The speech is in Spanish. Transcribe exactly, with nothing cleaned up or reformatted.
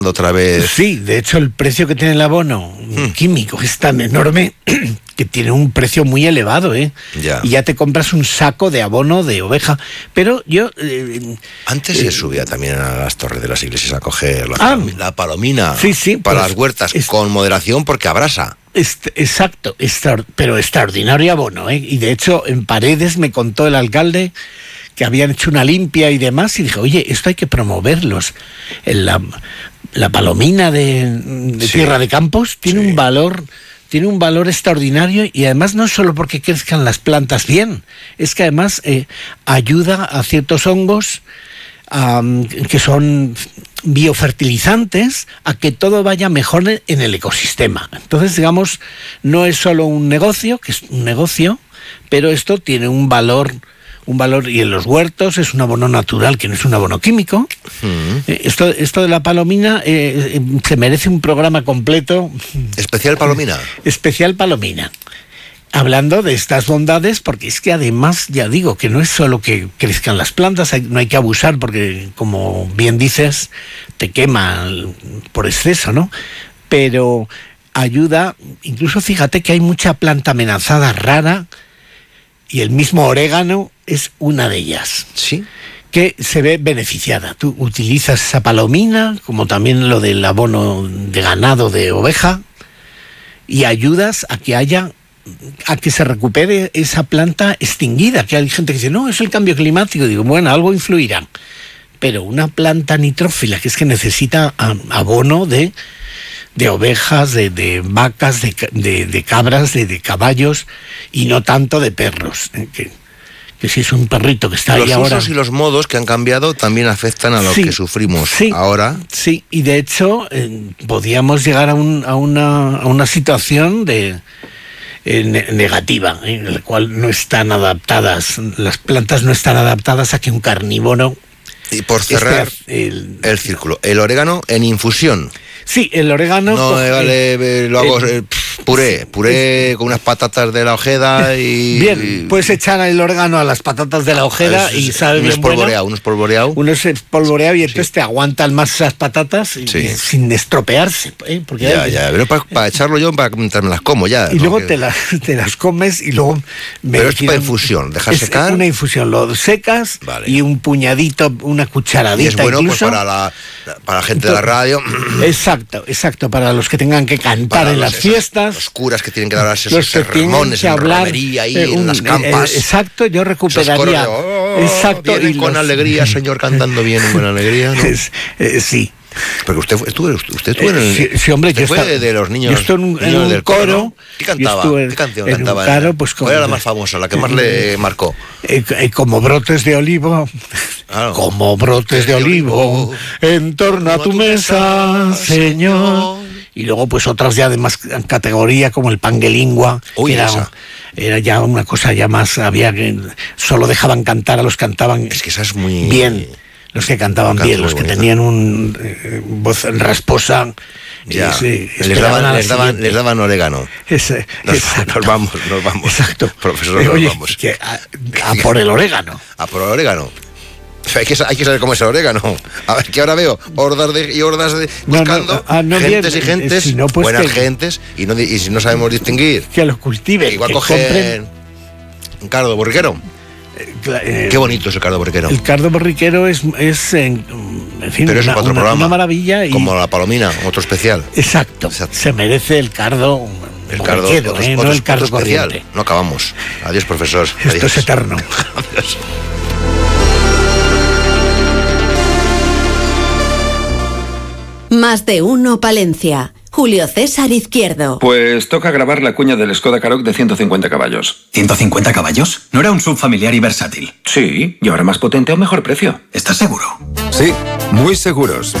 otra vez. Sí, de hecho el precio que tiene el abono hmm. químico es tan enorme que tiene un precio muy elevado, ¿eh? Ya. Y ya te compras un saco de abono de oveja. Pero yo... Eh, Antes eh, se subía también a las torres de las iglesias a coger la, ah, la palomina sí, sí, para pues, las huertas, es, con moderación porque abrasa. Est- exacto, extra, pero extraordinario abono, ¿eh? Y de hecho en Paredes me contó el alcalde que habían hecho una limpia y demás, y dije, oye, esto hay que promoverlos. La, la palomina de, de sí. Tierra de Campos tiene sí. un valor... tiene un valor extraordinario, y además no solo porque crezcan las plantas bien, es que además eh, ayuda a ciertos hongos um, que son biofertilizantes a que todo vaya mejor en el ecosistema. Entonces, digamos, no es solo un negocio, que es un negocio, pero esto tiene un valor... un valor, y en los huertos es un abono natural, que no es un abono químico. Mm. Eh, esto, esto de la palomina eh, eh, se merece un programa completo. ¿Especial palomina? Especial palomina. Hablando de estas bondades, porque es que además, ya digo, que no es solo que crezcan las plantas, hay, no hay que abusar, porque como bien dices, te quema por exceso, ¿no? Pero ayuda, incluso fíjate que hay mucha planta amenazada rara, y el mismo orégano es una de ellas. Sí. Que se ve beneficiada. Tú utilizas esa palomina, como también lo del abono de ganado de oveja, y ayudas a que haya, a que se recupere esa planta extinguida. Que hay gente que dice, no, es el cambio climático. Digo, bueno, algo influirá. Pero una planta nitrófila, que es que necesita abono de... de ovejas, de, de vacas, de, de, de cabras, de, de caballos, y no tanto de perros. ¿eh? Que, que si es un perrito que está los ahí ahora... Los usos y los modos que han cambiado también afectan a lo sí, que sufrimos sí, ahora. Sí, y de hecho eh, podíamos llegar a, un, a, una, a una situación de eh, ne- negativa, ¿eh? En la cual no están adaptadas, las plantas no están adaptadas a que un carnívoro... Y por cerrar este, el, el círculo, el orégano en infusión. Sí, el orégano... No, coge, vale, eh, lo hago eh, puré, puré con unas patatas de la Ojeda y... Bien, puedes echar el orégano a las patatas de la Ojeda es, y sabe bien espolvoreado, un espolvoreado. Un espolvoreado y entonces sí. te aguantan más esas patatas y, sí. sin estropearse. ¿eh? Porque ya, hay, ya, pero para, para echarlo yo, para me las como ya. Y ¿no? luego que... te, la, te las comes y luego... Pero esto es para infusión, dejar secar. Es una infusión, lo secas vale. y un puñadito, una cucharadita. Y es bueno incluso. Pues para, la, para la gente entonces, de la radio. Exacto, exacto. Para los que tengan que cantar para en las esos, fiestas. Los curas que tienen que dar esos los que sermones en hablar, romería y eh, un, en las campas. Eh, exacto, yo recuperaría. De, oh, exacto. Y con los... alegría, señor, cantando bien, con alegría. ¿no? Es, eh, sí. Porque usted estuvo, usted estuvo en el... Sí, sí hombre, yo fue estaba, de, de los niños... Yo estuve en un, niños en un del coro... coro, ¿no? ¿Qué cantaba? En, ¿Qué canción en cantaba? Un coro, pues, ¿Cuál era la más famosa, la que más le marcó? Eh, eh, como brotes de olivo... Claro. Como brotes de olivo, en torno a tu mesa, Señor... Y luego pues otras ya de más categoría, como el Panguelingua. Uy, era, esa. era ya una cosa ya más... había que solo dejaban cantar a los que cantaban... Es que esa es muy... bien. Los que cantaban bien, los que bonito. tenían un eh, voz rasposa, ya, eh, se les, daban, les, daban, les daban orégano. Ese, nos, nos vamos, nos vamos. Exacto. Profesor, eh, nos oye, vamos. Que a, a por el orégano. A por el orégano. Hay que, hay que saber cómo es el orégano. A ver, que ahora veo hordas de, y hordas de buscando no, no, ah, no, gentes bien, y gentes, eh, si no, pues buenas que, gentes, y, no, y si no sabemos distinguir. Que los cultiven. Igual que cogen compren. un cardo borriquero. Eh, Qué bonito es el cardo borriquero. El cardo borriquero es, es en, en fin, pero es una, otro una, programa, una maravilla. Y... como la palomina, otro especial. Exacto. Exacto. Se merece el cardo. El cardo, borriquero, otros, eh, otros, no el cardo especial. corriente. No acabamos. Adiós, profesor. Esto Adiós. es eterno. Adiós. Más de uno Palencia. Julio César Izquierdo. Pues toca grabar la cuña del Skoda Karoq de ciento cincuenta caballos. ¿ciento cincuenta caballos? ¿No era un sub familiar y versátil? Sí, y ahora más potente a un mejor precio. ¿Estás seguro? Sí, muy seguros.